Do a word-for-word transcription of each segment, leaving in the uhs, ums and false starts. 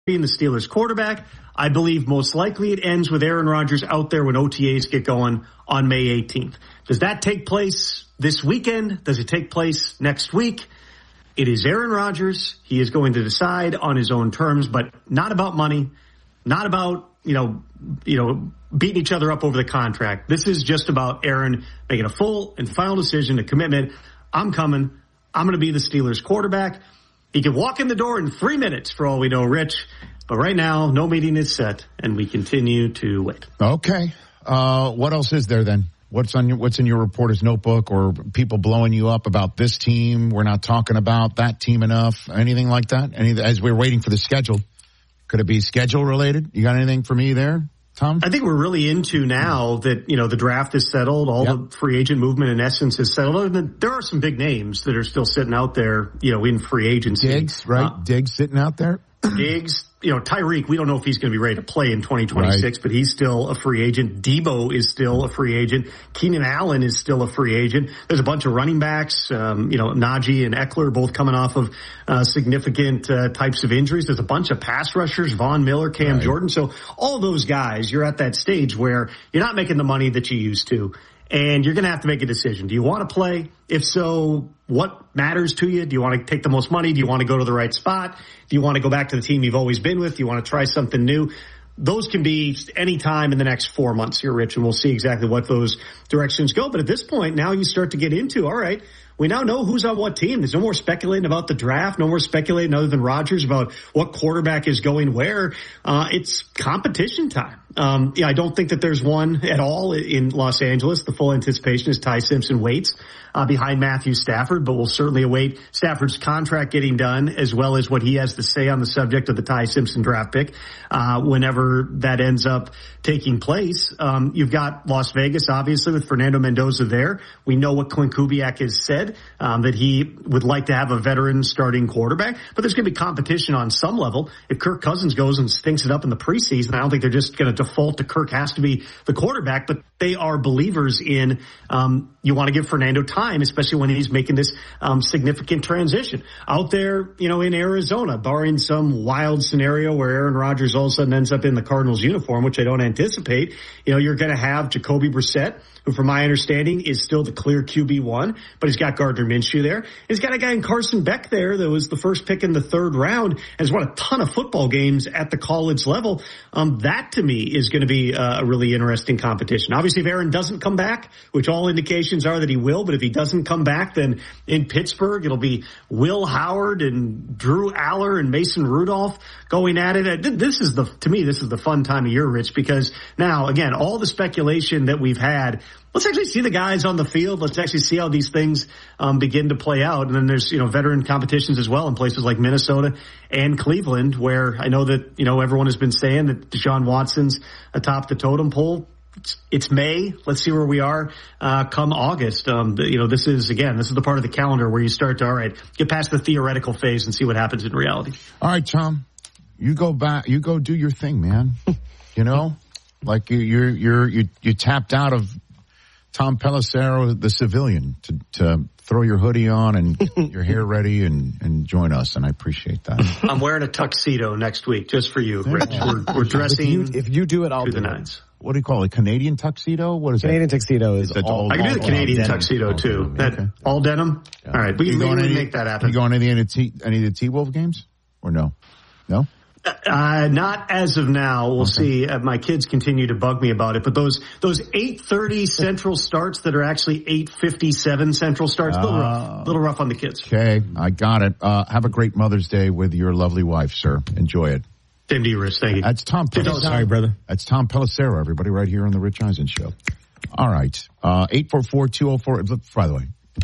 being the Steelers quarterback. I believe most likely it ends with Aaron Rodgers out there when O T As get going on May eighteenth. Does that take place this weekend? Does it take place next week? It is Aaron Rodgers. He is going to decide on his own terms, but not about money, not about, you know, you know, beating each other up over the contract. This is just about Aaron making a full and final decision, a commitment. I'm coming. I'm going to be the Steelers quarterback. He can walk in the door in three minutes for all we know, Rich. But right now, no meeting is set, and we continue to wait. Okay. Uh, what else is there then? What's on your, what's in your reporter's notebook, or people blowing you up about this team? We're not talking about that team enough. Anything like that? Any, as we're waiting for the schedule, could it be schedule related? You got anything for me there, Tom? I think we're really into now that, you know, the draft is settled. All yep. the free agent movement in essence is settled. And there are some big names that are still sitting out there, you know, in free agency. Diggs, right? Uh, Diggs sitting out there. Diggs, you know, Tyreek, we don't know if he's going to be ready to play in twenty twenty-six, right. but he's still a free agent. Debo is still a free agent. Keenan Allen is still a free agent. There's a bunch of running backs, um, you know, Najee and Eckler, both coming off of uh, significant uh, types of injuries. There's a bunch of pass rushers, Von Miller, Cam right. Jordan. So all those guys, you're at that stage where you're not making the money that you used to. And you're going to have to make a decision. Do you want to play? If so, what matters to you? Do you want to take the most money? Do you want to go to the right spot? Do you want to go back to the team you've always been with? Do you want to try something new? Those can be any time in the next four months here, Rich, and we'll see exactly what those directions go. But at this point, now you start to get into, all right, we now know who's on what team. There's no more speculating about the draft, no more speculating other than Rodgers about what quarterback is going where. Uh, it's competition time. Um, yeah, I don't think that there's one at all in Los Angeles. The full anticipation is Ty Simpson waits uh, behind Matthew Stafford, but we'll certainly await Stafford's contract getting done as well as what he has to say on the subject of the Ty Simpson draft pick uh, whenever that ends up taking place. Um, you've got Las Vegas, obviously, with Fernando Mendoza there. We know what Clint Kubiak has said, um, that he would like to have a veteran starting quarterback, but there's going to be competition on some level. If Kirk Cousins goes and stinks it up in the preseason, I don't think they're just going to default to Kirk has to be the quarterback, but they are believers in um you want to give Fernando time, especially when he's making this um significant transition. Out there, you know, in Arizona, barring some wild scenario where Aaron Rodgers all of a sudden ends up in the Cardinals uniform, which I don't anticipate, you know, you're going to have Jacoby Brissett, who from my understanding is still the clear Q B one, but he's got Gardner Minshew there. He's got a guy in Carson Beck there that was the first pick in the third round and has won a ton of football games at the college level. Um, that to me is going to be uh, a really interesting competition. Obviously, if Aaron doesn't come back, which all indications are that he will, but if he doesn't come back, then in Pittsburgh, it'll be Will Howard and Drew Aller and Mason Rudolph going at it. This is the, to me, this is the fun time of year, Rich, because now, again, all the speculation that we've had, let's actually see the guys on the field. Let's actually see how these things um, begin to play out. And then there's, you know, veteran competitions as well in places like Minnesota and Cleveland, where I know that, you know, everyone has been saying that Deshaun Watson's atop the totem pole. It's, it's May. Let's see where we are uh come August. Um, you know, this is, again, this is the part of the calendar where you start to, all right, get past the theoretical phase and see what happens in reality. All right, Tom, you go back, you go do your thing, man. You know, like you, you're, you're, you, you tapped out of Tom Pelissero, the civilian, to, to throw your hoodie on and your hair ready and, and join us, and I appreciate that. I'm wearing a tuxedo next week just for you, Rich. We're, we're dressing. If you, if you do it, I'll do the nines. What do you call it? Canadian tuxedo? What is Canadian that? tuxedo is all, all, I can do the all, Canadian all tuxedo too. Okay. That Okay. all denim. Yeah. All right, we can maybe make that happen. You go on any of the T, any of the T-Wolf games or no? No. Uh, not as of now. We'll okay. see. Uh, my kids continue to bug me about it, but those those eight thirty Central starts that are actually eight fifty-seven Central starts, a little uh, rough, little rough on the kids. Okay, I got it. Uh, have a great Mother's Day with your lovely wife, sir. Enjoy it. Same to you, Rich. Thank you. That's Tom Pelissero. Sorry, brother. That's Tom Pelissero, everybody, right here on the Rich Eisen Show. All right. Uh, eight four four, two oh four. By the way,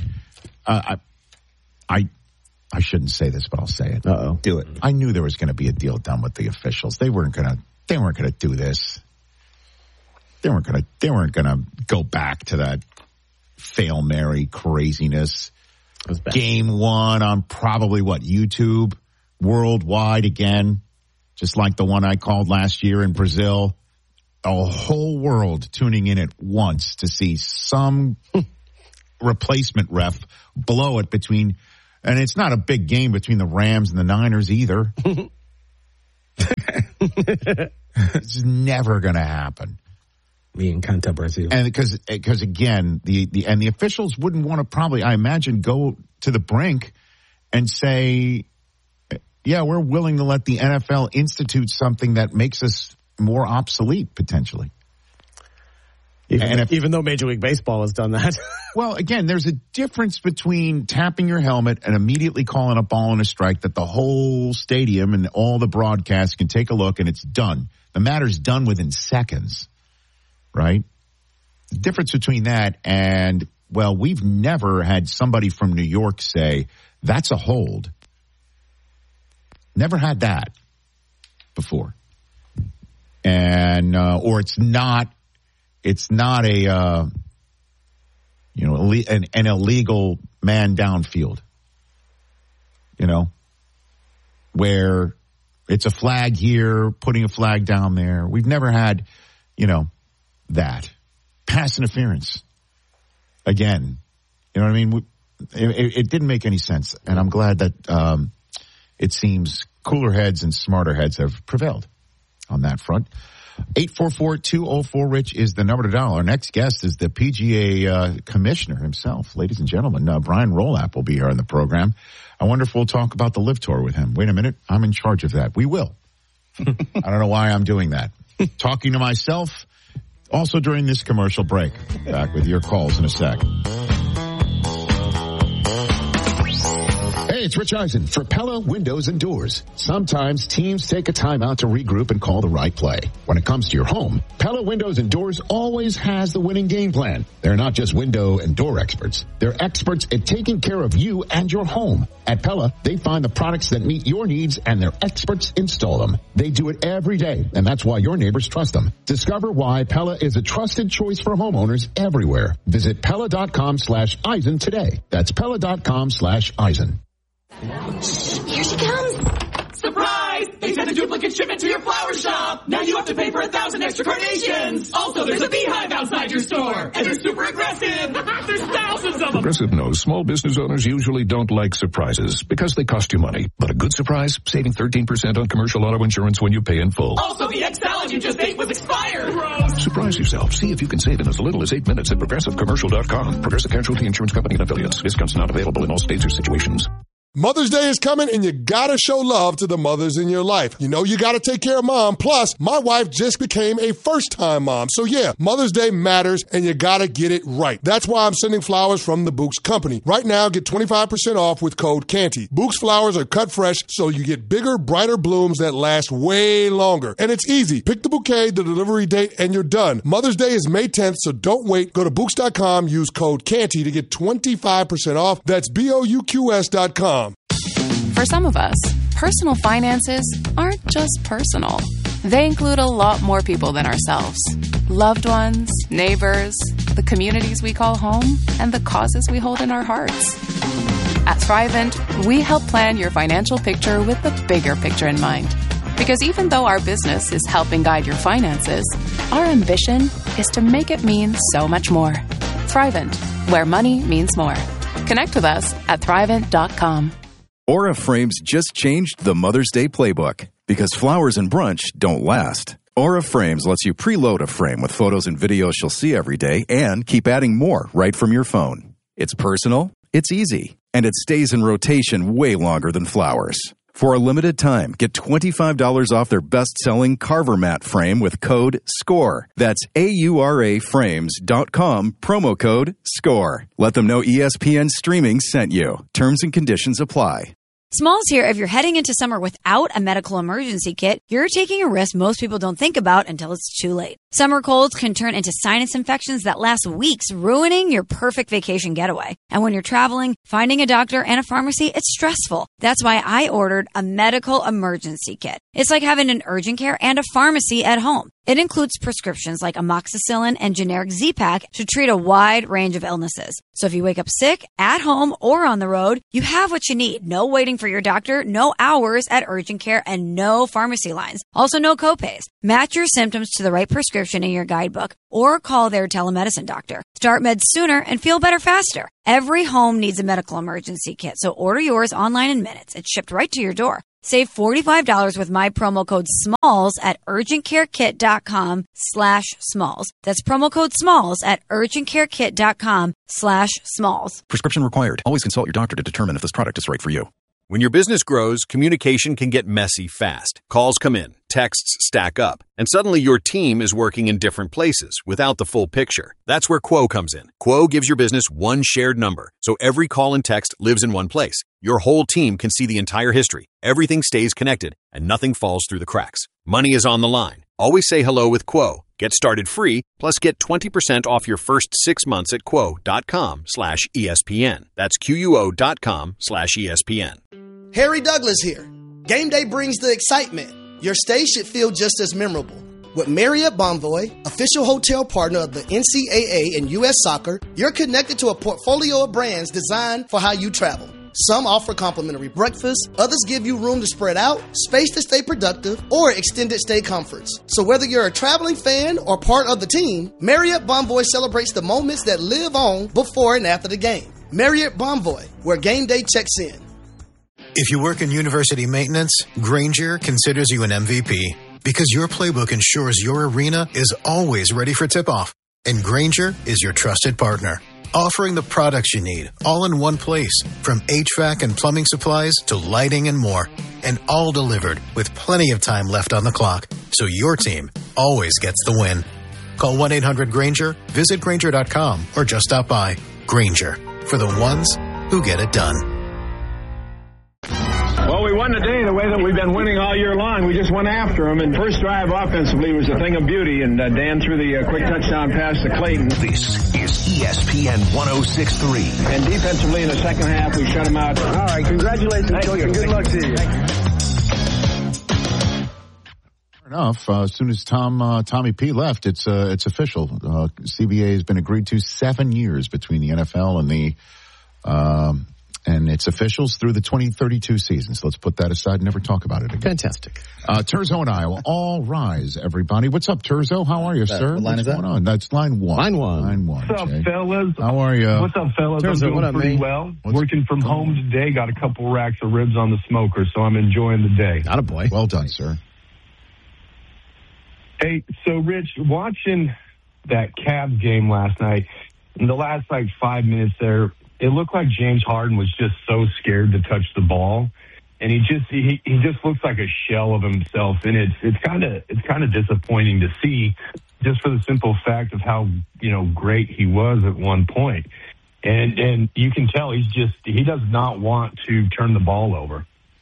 uh, I, I, I shouldn't say this, but I'll say it. Uh-oh. Do it. I knew there was going to be a deal done with the officials. They weren't going to, they weren't going to do this. They weren't going to, they weren't going to go back to that Fail Mary craziness. Game one on probably what, YouTube, worldwide again, just like the one I called last year in Brazil. A whole world tuning in at once to see some replacement ref blow it between, and it's not a big game between the Rams and the Niners either. It's never going to happen. Me and Canta Brazil. And because, because again, the, the, and the officials wouldn't want to probably, I imagine, go to the brink and say, yeah, we're willing to let the N F L institute something that makes us more obsolete, potentially. Even, and if, even though Major League Baseball has done that. Well, again, there's a difference between tapping your helmet and immediately calling a ball and a strike that the whole stadium and all the broadcasts can take a look and it's done. The matter's done within seconds, right? The difference between that and, well, we've never had somebody from New York say, that's a hold. Never had that before. And, uh, or it's not, it's not a, uh, you know, an, an illegal man downfield, you know, where it's a flag here, putting a flag down there. We've never had, you know, that. Pass interference. Again, you know what I mean? It, it didn't make any sense. And I'm glad that um, it seems cooler heads and smarter heads have prevailed on that front. eight four four, two oh four, RICH is the number to dial. Our next guest is the P G A uh, commissioner himself. Ladies and gentlemen, uh, Brian Rolapp will be here on the program. I wonder if we'll talk about the Live Tour with him. Wait a minute. I'm in charge of that. We will. I don't know why I'm doing that. Talking to myself also during this commercial break. Back with your calls in a sec. Hey, it's Rich Eisen for Pella Windows and Doors. Sometimes teams take a time out to regroup and call the right play. When it comes to your home, Pella Windows and Doors always has the winning game plan. They're not just window and door experts. They're experts at taking care of you and your home. At Pella, they find the products that meet your needs and their experts install them. They do it every day, and that's why your neighbors trust them. Discover why Pella is a trusted choice for homeowners everywhere. Visit Pella.com slash Eisen today. That's Pella.com slash Eisen. Here she comes. Surprise! They sent a duplicate shipment to your flower shop. Now you have to pay for a thousand extra carnations. Also, there's a beehive outside your store. And they're super aggressive. There's thousands of them. Progressive knows small business owners usually don't like surprises because they cost you money. But a good surprise, saving thirteen percent on commercial auto insurance when you pay in full. Also, the egg salad you just ate was expired. Gross. Surprise yourself. See if you can save in as little as eight minutes at progressive commercial dot com. Progressive Casualty Insurance Company and affiliates. Discounts not available in all states or situations. Mother's Day is coming, and you gotta show love to the mothers in your life. You know you gotta take care of mom. Plus, my wife just became a first-time mom. So yeah, Mother's Day matters, and you gotta get it right. That's why I'm sending flowers from the Books Company. Right now, get twenty-five percent off with code Canty. Books flowers are cut fresh, so you get bigger, brighter blooms that last way longer. And it's easy. Pick the bouquet, the delivery date, and you're done. Mother's Day is May tenth, so don't wait. Go to Books dot com, use code Canty to get twenty-five percent off. That's B O U Q S dot com. For some of us, personal finances aren't just personal. They include a lot more people than ourselves. Loved ones, neighbors, the communities we call home, and the causes we hold in our hearts. At Thrivent, we help plan your financial picture with the bigger picture in mind. Because even though our business is helping guide your finances, our ambition is to make it mean so much more. Thrivent, where money means more. Connect with us at thrivent dot com. Aura Frames just changed the Mother's Day playbook because flowers and brunch don't last. Aura Frames lets you preload a frame with photos and videos she'll see every day and keep adding more right from your phone. It's personal, it's easy, and it stays in rotation way longer than flowers. For a limited time, get twenty-five dollars off their best-selling Carver Mat frame with code SCORE. That's A U R A frames dot com, promo code SCORE. Let them know E S P N Streaming sent you. Terms and conditions apply. Smalls here. If you're heading into summer without a medical emergency kit, you're taking a risk most people don't think about until it's too late. Summer colds can turn into sinus infections that last weeks, ruining your perfect vacation getaway. And when you're traveling, finding a doctor and a pharmacy, it's stressful. That's why I ordered a medical emergency kit. It's like having an urgent care and a pharmacy at home. It includes prescriptions like amoxicillin and generic Z-Pak to treat a wide range of illnesses. So if you wake up sick, at home, or on the road, you have what you need. No waiting for your doctor, no hours at urgent care, and no pharmacy lines. Also, no copays. Match your symptoms to the right prescription in your guidebook or call their telemedicine doctor. Start meds sooner and feel better faster. Every home needs a medical emergency kit, so order yours online in minutes. It's shipped right to your door. Save forty-five dollars with my promo code SMALLS at urgentcarekit.com slash smalls. That's promo code SMALLS at urgentcarekit.com slash smalls. Prescription required. Always consult your doctor to determine if this product is right for you. When your business grows, communication can get messy fast. Calls come in, texts stack up, and suddenly your team is working in different places without the full picture. That's where Quo comes in. Quo gives your business one shared number, so every call and text lives in one place. Your whole team can see the entire history. Everything stays connected, and nothing falls through the cracks. Money is on the line. Always say hello with Quo. Get started free, plus get twenty percent off your first six months at quo.com slash ESPN. That's Q-U-O dot com slash ESPN. Harry Douglas here. Game day brings the excitement. Your stay should feel just as memorable. With Marriott Bonvoy, official hotel partner of the N C double A and U S Soccer, you're connected to a portfolio of brands designed for how you travel. Some offer complimentary breakfast, others give you room to spread out, space to stay productive, or extended stay comforts. So whether you're a traveling fan or part of the team, Marriott Bonvoy celebrates the moments that live on before and after the game. Marriott Bonvoy, where game day checks in. If you work in university maintenance, Grainger considers you an M V P because your playbook ensures your arena is always ready for tip-off. And Grainger is your trusted partner, offering the products you need all in one place, from H V A C and plumbing supplies to lighting and more, and all delivered with plenty of time left on the clock, so your team always gets the win. Call one eight hundred Grainger, visit Grainger dot com, or just stop by. Grainger, for the ones who get it done. Well, we won today the way that we've been winning all year long. We just went after them, and first drive offensively was a thing of beauty, and uh, Dan threw the uh, quick touchdown pass to Clayton. This is E S P N one oh six point three. And defensively in the second half, we shut them out. All right, congratulations, Coach, and good luck to you. Fair enough. Uh, as soon as Tom uh, Tommy P left, it's uh, it's official. Uh, C B A has been agreed to seven years between the N F L and the um, and its officials through the twenty thirty-two season. So let's put that aside and never talk about it again. Fantastic. Uh, Turzo and Iowa, all rise, everybody. What's up, Turzo? How are you, that, sir? What line What's is that? going on? That's line one. Line one. Line one. What's up, Jay? fellas? How are you? What's up, fellas? Turzo, I'm doing what up, pretty man? well. What's Working from home today. Got a couple racks of ribs on the smoker, so I'm enjoying the day. Not a boy. Well done, sir. Hey, so, Rich, watching that Cavs game last night, in the last, like, five minutes there, it looked like James Harden was just so scared to touch the ball, and he just he, he just looks like a shell of himself, and it's it's kind of it's kind of disappointing to see, just for the simple fact of how you know great he was at one point, and and you can tell he's just he does not want to turn the ball over.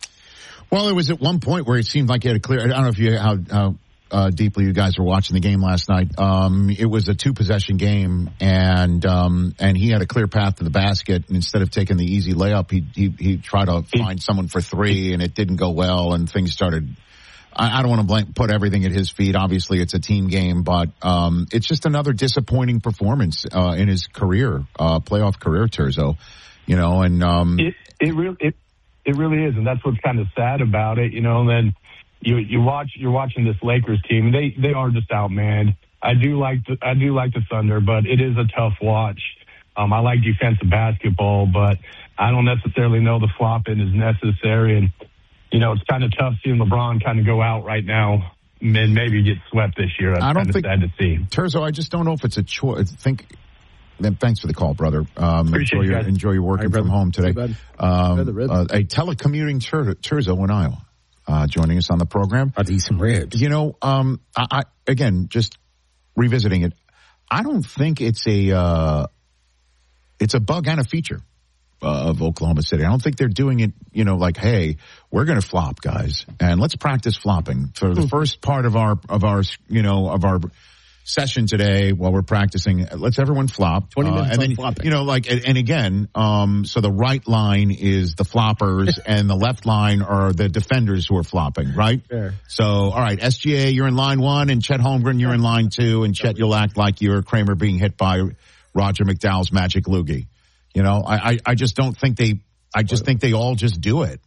Well, it was at one point where it seemed like he had a clear. I don't know if you how. how Uh, deeply you guys were watching the game last night. Um, it was a two possession game, and um, and he had a clear path to the basket, and instead of taking the easy layup, he he, he tried to find someone for three, and it didn't go well, and things started. I, I don't want to blame, put everything at his feet. Obviously, it's a team game, but um, it's just another disappointing performance uh, in his career, uh, playoff career, Turzo. You know, and um, it it really it it really is, and that's what's kind of sad about it. You know, and then. You you watch you're watching this Lakers team. They they are just outmanned. I do like the, I do like the Thunder, but it is a tough watch. Um, I like defensive basketball, but I don't necessarily know the flopping is necessary. And you know, it's kind of tough seeing LeBron kind of go out right now and maybe get swept this year. That's I don't kind of think sad to see. Turzo, I just don't know if it's a choice. Think. Thanks for the call, brother. Um, enjoy your guys. enjoy your working Right, from home today. Um, uh, a telecommuting tur- Turzo in Iowa. Uh, joining us on the program. I'll eat some ribs. You know, um, I, I, again, just revisiting it, I don't think it's a, uh, it's a bug and a feature uh, of Oklahoma City. I don't think they're doing it, you know, like, hey, we're going to flop, guys, and let's practice flopping for the first part of our, of our, you know, of our session today while we're practicing. Let's everyone flop. twenty minutes uh, and then, flopping. you know, like, and, and again, um, so the right line is the floppers and the left line are the defenders who are flopping, right? Fair. So, all right, S G A, you're in line one, and Chet Holmgren, you're in line two, and Chet, you'll act like you're Kramer being hit by Roger McDowell's magic loogie. You know, I, I, I just don't think they, I just think they all just do it.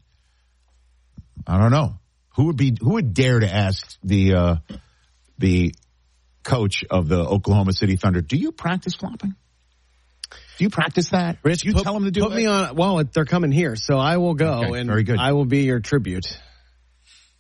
I don't know. Who would be, who would dare to ask the, uh, the, coach of the Oklahoma City Thunder, do you practice flopping? Do you practice that? Rich, you put, tell them to do put it? me on. Well, they're coming here, so I will go, Okay, and very good. I will be your tribute.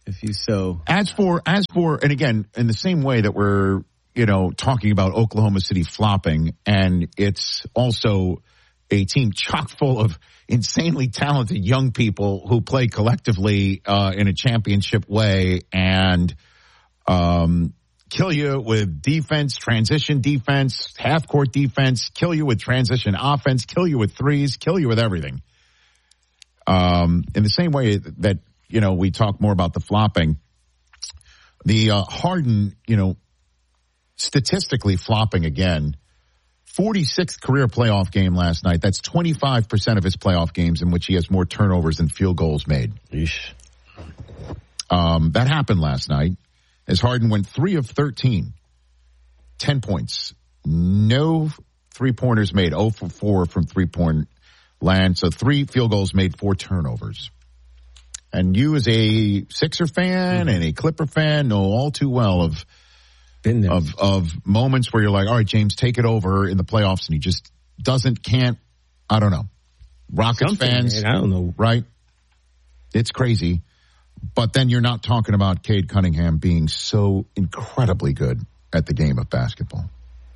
If you so. As for, as for, and again, in the same way that we're, you know, talking about Oklahoma City flopping, and it's also a team chock full of insanely talented young people who play collectively uh, in a championship way and um, kill you with defense, transition defense, half-court defense, kill you with transition offense, kill you with threes, kill you with everything. Um, in the same way that, you know, we talk more about the flopping, the uh, Harden, you know, statistically flopping again, forty-sixth career playoff game last night. That's twenty-five percent of his playoff games in which he has more turnovers than field goals made. Yeesh. Um, that happened last night as Harden went three of thirteen, ten points. No three-pointers made, zero for four from three-point land. So three field goals made, four turnovers. And you as a Sixer fan mm-hmm. and a Clipper fan know all too well of Of, of moments where you're like, all right, James, take it over in the playoffs, and he just doesn't, can't, I don't know. Rockets Something, fans, man, I don't know. Right? It's crazy. But then you're not talking about Cade Cunningham being so incredibly good at the game of basketball.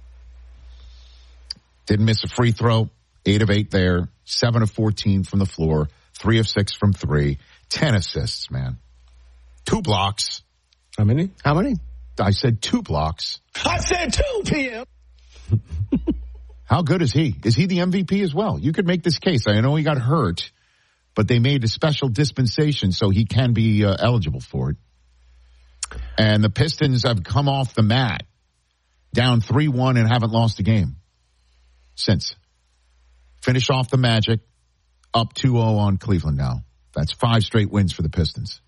Didn't miss a free throw, eight of eight there, seven of fourteen from the floor, three of six from three, ten assists, man. Two blocks. How many? How many? I said two blocks. I said two P M How good is he? Is he the M V P as well? You could make this case. I know he got hurt, but they made a special dispensation so he can be uh, eligible for it. And the Pistons have come off the mat down three one and haven't lost a game since. Finish off the Magic, up two oh on Cleveland now. That's five straight wins for the Pistons.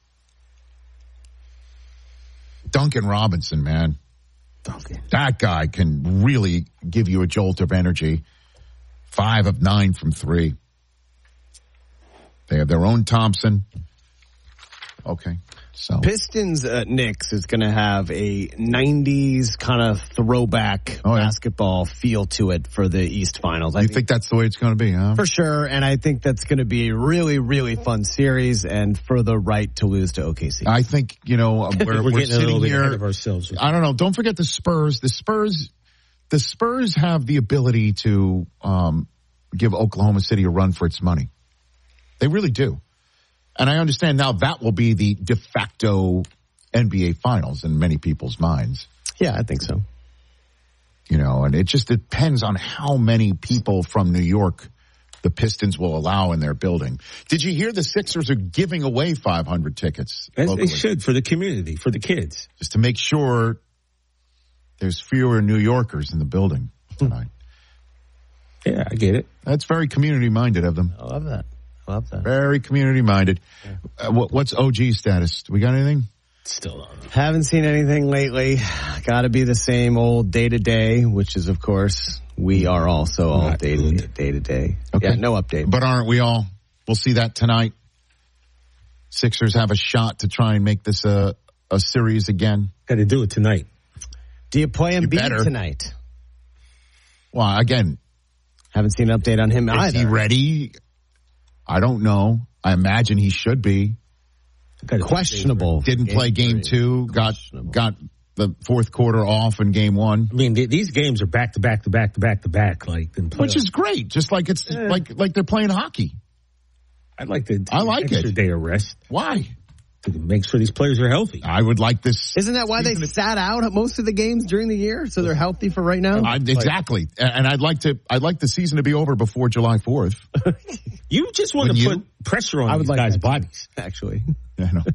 Duncan Robinson, man. Duncan. That guy can really give you a jolt of energy. Five of nine from three. They have their own Thompson. Okay. So Pistons uh, Knicks is going to have a nineties kind of throwback oh, yeah. basketball feel to it for the East Finals. I you think, think that's the way it's going to be, huh? For sure, and I think that's going to be a really, really fun series, and for the right to lose to O K C. I think, you know, we're, we're, we're getting sitting a little here. bit ahead of ourselves. I don't know. Don't forget the Spurs. The Spurs, the Spurs have the ability to um, give Oklahoma City a run for its money. They really do. And I understand now that will be the de facto N B A Finals in many people's minds. Yeah, I think so. You know, and it just depends on how many people from New York the Pistons will allow in their building. Did you hear the Sixers are giving away five hundred tickets? As they should, for the community, for the kids. Just to make sure there's fewer New Yorkers in the building tonight. Yeah, I get it. That's very community-minded of them. I love that. Love that. Very community-minded. Yeah. Uh, what, what's O G's status? Do we got anything? Still on. Haven't seen anything lately. Got to be the same old day-to-day, which is, of course, we are also all day-to-day. day-to-day. Okay. Yeah, no update. But aren't we all? We'll see that tonight. Sixers have a shot to try and make this a, a series again. Got to do it tonight. Do you play Embiid tonight? Well, again. Haven't seen an update on him is either. Is he ready? I don't know. I imagine he should be. Questionable. Didn't play game two. Got got the fourth quarter off in game one. I mean, th- these games are back to back to back to back to back, like in which is great. Just like it's yeah. like like they're playing hockey. I'd like to. I like extra it. Day of rest. Why? To make sure these players are healthy. I would like this. Isn't that why they sat out most of the games during the year, so they're healthy for right now? I, exactly, and I'd like to. I'd like the season to be over before July fourth. You just want Wouldn't to put you? pressure on I would these like guys' bodies, actually. Yeah, I know.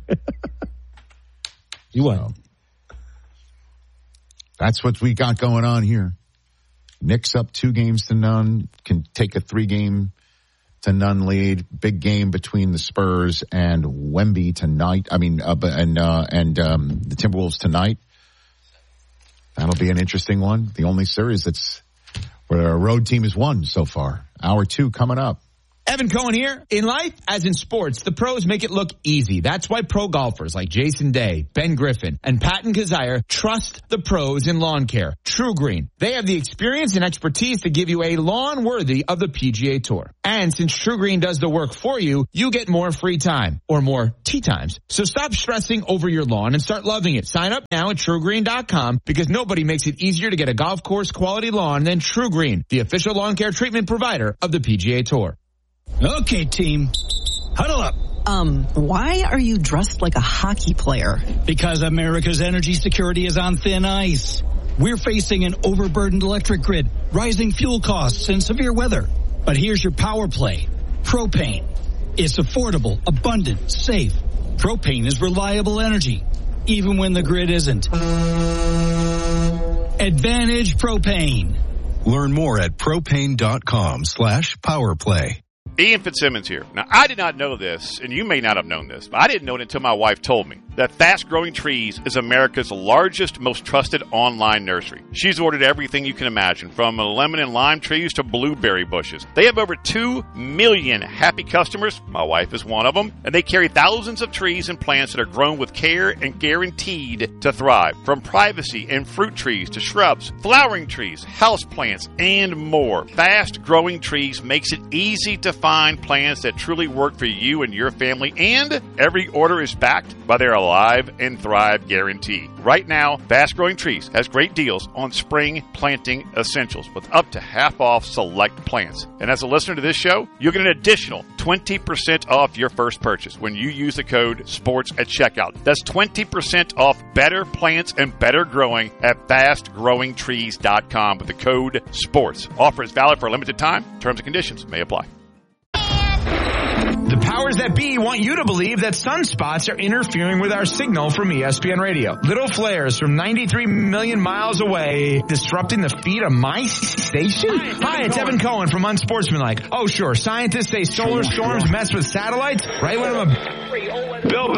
You what? So, that's what we got going on here. Knicks up two games to none. Can take a three-game to none lead. Big game between the Spurs and Wemby tonight. I mean, uh, and uh, and um, the Timberwolves tonight. That'll be an interesting one. The only series that's where a road team has won so far. Hour two coming up. Evan Cohen here. In life, as in sports, the pros make it look easy. That's why pro golfers like Jason Day, Ben Griffin, and Patton Kazire trust the pros in lawn care. True Green. They have the experience and expertise to give you a lawn worthy of the P G A Tour. And since True Green does the work for you, you get more free time or more tee times. So stop stressing over your lawn and start loving it. Sign up now at true green dot com because nobody makes it easier to get a golf course quality lawn than True Green, the official lawn care treatment provider of the P G A Tour. Okay, team. Huddle up. Um, why are you dressed like a hockey player? Because America's energy security is on thin ice. We're facing an overburdened electric grid, rising fuel costs, and severe weather. But here's your power play. Propane. It's affordable, abundant, safe. Propane is reliable energy, even when the grid isn't. Advantage Propane. Learn more at propane.com slash powerplay. Ian Fitzsimmons here. Now, I did not know this, and you may not have known this, but I didn't know it until my wife told me, that Fast Growing Trees is America's largest, most trusted online nursery. She's ordered everything you can imagine, from lemon and lime trees to blueberry bushes. They have over two million happy customers. My wife is one of them. And they carry thousands of trees and plants that are grown with care and guaranteed to thrive. From privacy and fruit trees to shrubs, flowering trees, house plants, and more. Fast Growing Trees makes it easy to find plants that truly work for you and your family, and every order is backed by their Alive and Thrive guarantee. Right now, Fast Growing Trees has great deals on spring planting essentials with up to half off select plants. And as a listener to this show, you'll get an additional twenty percent off your first purchase when you use the code SPORTS at checkout. That's twenty percent off better plants and better growing at fast growing trees dot com with the code SPORTS. Offer is valid for a limited time. Terms and conditions may apply. The powers that be want you to believe that sunspots are interfering with our signal from E S P N Radio. Little flares from ninety-three million miles away disrupting the feed of my station? Hi, Hi it's Evan Cohen from Unsportsmanlike. Oh, sure, scientists say solar storms mess with satellites, right when I'm a Bill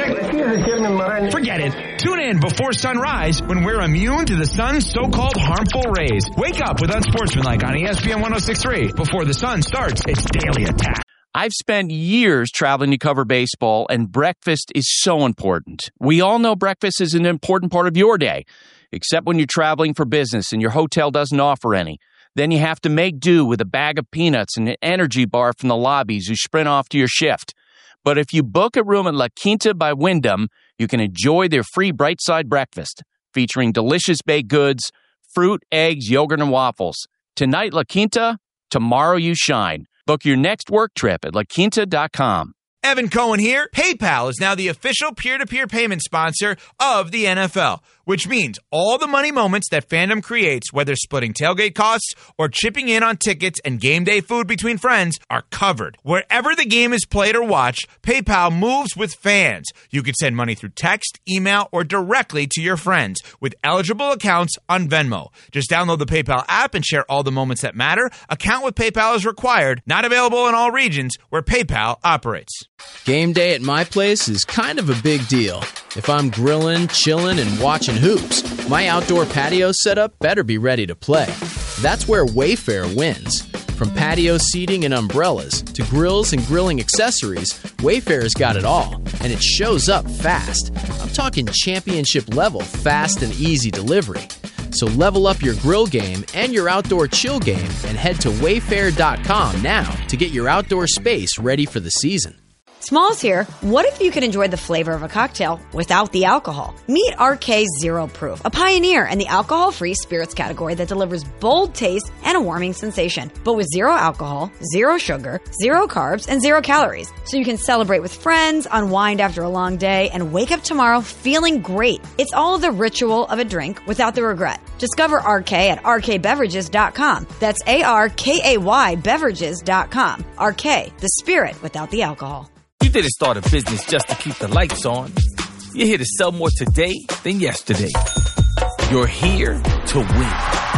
Belichick? Forget it. Tune in before sunrise when we're immune to the sun's so-called harmful rays. Wake up with Unsportsmanlike on E S P N one oh six point three. Before the sun starts its daily attack. I've spent years traveling to cover baseball, and breakfast is so important. We all know breakfast is an important part of your day, except when you're traveling for business and your hotel doesn't offer any. Then you have to make do with a bag of peanuts and an energy bar from the lobbies you sprint off to your shift. But if you book a room at La Quinta by Wyndham, you can enjoy their free Bright Side breakfast, featuring delicious baked goods, fruit, eggs, yogurt, and waffles. Tonight, La Quinta, tomorrow you shine. Book your next work trip at la quinta dot com. Evan Cohen here. PayPal is now the official peer-to-peer payment sponsor of the N F L, which means all the money moments that fandom creates, whether splitting tailgate costs or chipping in on tickets and game day food between friends, are covered. Wherever the game is played or watched, PayPal moves with fans. You can send money through text, email, or directly to your friends with eligible accounts on Venmo. Just download the PayPal app and share all the moments that matter. Account with PayPal is required. Not available in all regions where PayPal operates. Game day at my place is kind of a big deal. If I'm grilling, chilling, and watching hoops, my outdoor patio setup better be ready to play. That's where Wayfair wins. From patio seating and umbrellas to grills and grilling accessories, Wayfair's got it all, and it shows up fast. I'm talking championship level fast and easy delivery. So level up your grill game and your outdoor chill game and head to wayfair dot com now to get your outdoor space ready for the season. Smalls here. What if you could enjoy the flavor of a cocktail without the alcohol? Meet R K Zero Proof, a pioneer in the alcohol-free spirits category that delivers bold taste and a warming sensation, but with zero alcohol, zero sugar, zero carbs, and zero calories. So you can celebrate with friends, unwind after a long day, and wake up tomorrow feeling great. It's all the ritual of a drink without the regret. Discover R K at R K beverages dot com. That's A R K A Y beverages dot com. R K, the spirit without the alcohol. You didn't start a business just to keep the lights on. You're here to sell more today than yesterday. You're here to win.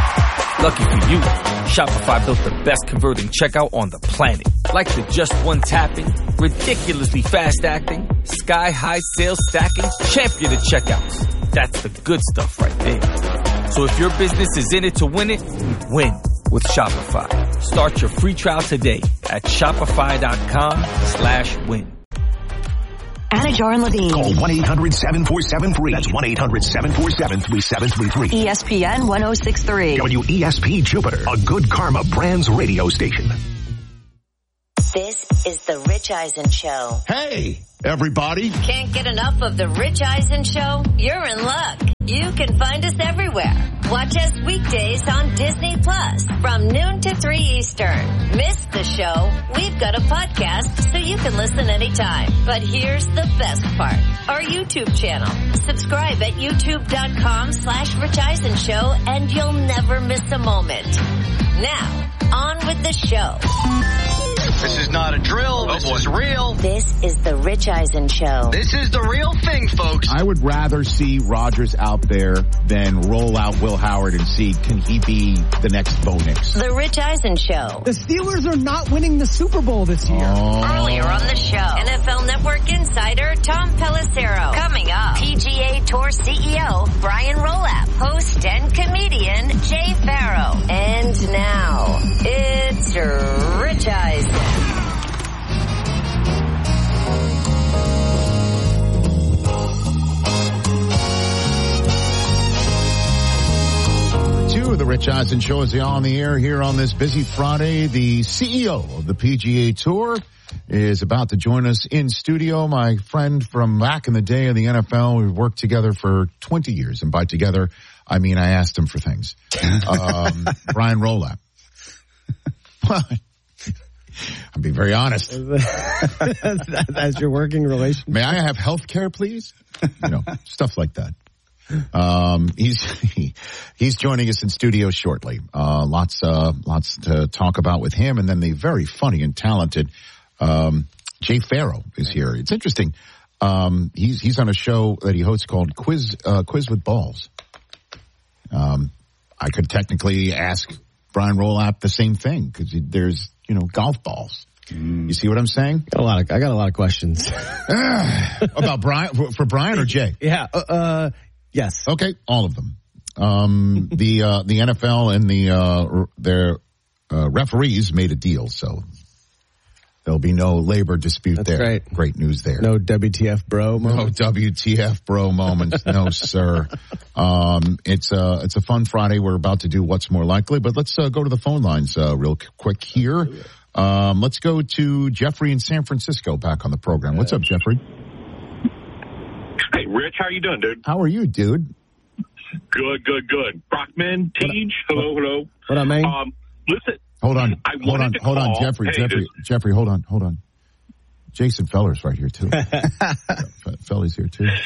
Lucky for you, Shopify built the best converting checkout on the planet. Like the just one tapping, ridiculously fast acting, sky-high sales stacking, champion of checkouts. That's the good stuff right there. So if your business is in it to win it, win with Shopify. Start your free trial today at shopify.com slash win. Anna Jar and Levine. Call one eight hundred seven four seven three. That's one eight hundred seven four seven three seven three three. E S P N one oh six point three. W E S P Jupiter, a Good Karma Brands radio station. This is the Rich Eisen Show. Hey, everybody. Can't get enough of the Rich Eisen Show? You're in luck. You can find us everywhere. Watch us weekdays on Disney Plus from noon to three Eastern. Miss the show? We've got a podcast so you can listen anytime. But here's the best part. Our YouTube channel. Subscribe at youtube.com slash Rich Eisen Show and you'll never miss a moment. Now, on with the show. This is not a drill. This is real. This is the Rich Eisen Show. This is the real thing, folks. I would rather see Rodgers out there than roll out Will Howard and see, can he be the next Bo Nix? The Rich Eisen Show. The Steelers are not winning the Super Bowl this year. Oh. Earlier on the show, N F L Network insider Tom Pelissero. Coming up, P G A Tour C E O Brian Rolapp, host and comedian Jay Farrow. And now, it's Rich Eisen. Two, the Rich Eisen Show is on the air here on this busy Friday. The C E O of the P G A Tour is about to join us in studio. My friend from back in the day of the N F L. We've worked together for twenty years. And by together, I mean I asked him for things. Um, Brian Rolapp. I'll be very honest. That's your working relationship. May I have health care, please? You know, stuff like that. Um, he's, he, he's joining us in studio shortly. Uh, lots, uh, lots to talk about with him. And then the very funny and talented, um, Jay Farrow is here. It's interesting. Um, he's, he's on a show that he hosts called Quiz, uh, Quiz with Balls. Um, I could technically ask Brian Rolapp the same thing because there's, you know, golf balls. Mm. You see what I'm saying? Got a lot of, I got a lot of questions. About Brian, for, for Brian or Jay? Yeah. Uh, uh, yes. Okay. All of them. Um, the, uh, the N F L and the, uh, their, uh, referees made a deal. So there'll be no labor dispute That's there. Right. Great news there. No W T F bro moments. No W T F bro moments. No, sir. Um, it's a, it's a fun Friday. We're about to do What's More Likely, but let's uh, go to the phone lines, uh, real quick here. Um, let's go to Jeffrey in San Francisco back on the program. What's up, Jeffrey? Hey, Rich, how you doing, dude? How are you, dude? Good, good, good. Brockman, Tej, hello, hello. What up, man? Um, listen. Hold on, I hold on, hold on, Jeffrey, hey, Jeffrey, dude. Jeffrey, hold on, hold on. Jason Feller's right here, too. Feller's here, too.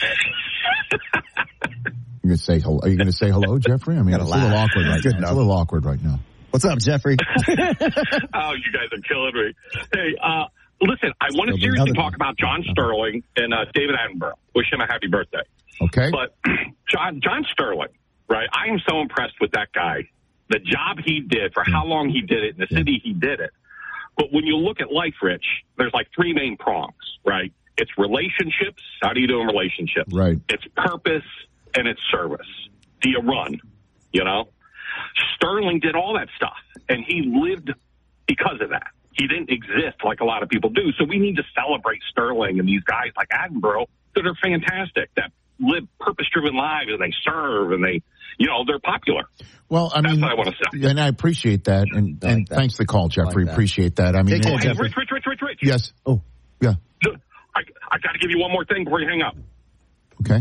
You gonna say hello? Are you going to say hello, Jeffrey? I mean, it's a little awkward right now. It's a little awkward right now. What's up, Jeffrey? Oh, you guys are killing me. Hey, uh, listen, I want to seriously talk about John Sterling and uh, David Attenborough. Wish him a happy birthday. Okay. But John, John Sterling, right? I am so impressed with that guy. The job he did, for how long he did it, in the city he did it. But when you look at life, Rich, there's like three main prongs, right? It's relationships. How do you do in relationships? Right. It's purpose and it's service. Do you run? You know? Sterling did all that stuff, and he lived because of that. He didn't exist like a lot of people do. So we need to celebrate Sterling and these guys like Attenborough that are fantastic, that live purpose-driven lives, and they serve, and they, you know, they're popular. Well, I mean, That's what I want to say. And I appreciate that, and, and that. thanks for the call, Jeffrey. Like that. Appreciate that. I mean, Oh, it- hey, Rich, Rich, Rich, Rich, Rich. Yes. Oh, yeah. I, I got to give you one more thing before you hang up. Okay.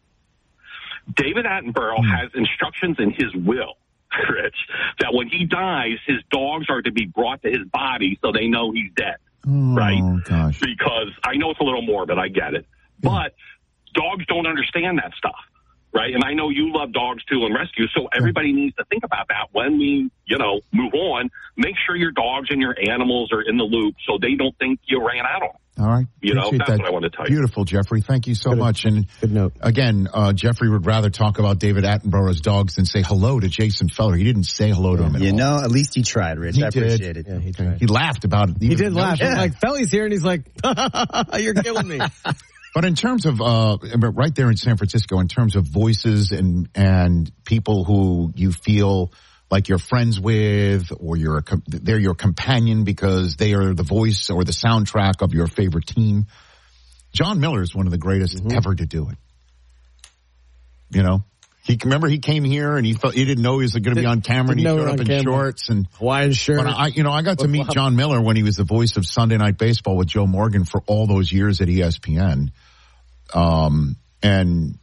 David Attenborough Hmm. has instructions in his will, Rich, that when he dies, his dogs are to be brought to his body so they know he's dead. Oh, right? gosh. Because I know it's a little morbid, I get it. But dogs don't understand that stuff, right? And I know you love dogs too and rescue, so everybody needs to think about that when we, you know, move on. Make sure your dogs and your animals are in the loop so they don't think you ran out on them. All right. You know, Appreciate that's that. what I wanted to tell you. Beautiful, Jeffrey. Thank you so Good- much. And good note. Again, uh, Jeffrey would rather talk about David Attenborough's dogs than say hello to Jason Feller. He didn't say hello to him at You all. know, at least he tried, Rich. He I did. appreciate it. Yeah, he tried. He laughed about it. He did laugh. Yeah. Like, Felly's here, and he's like, you're killing me. But in terms of, uh, but right there in San Francisco, in terms of voices and, and people who you feel like you're friends with, or you're a, they're your companion because they are the voice or the soundtrack of your favorite team. John Miller is one of the greatest mm-hmm. ever to do it. You know, he remember he came here and he felt he didn't know he was going to be on camera, and he showed up in camera. shorts and Hawaiian shirt. But I, you know, I got to meet John Miller when he was the voice of Sunday Night Baseball with Joe Morgan for all those years at E S P N. Um, and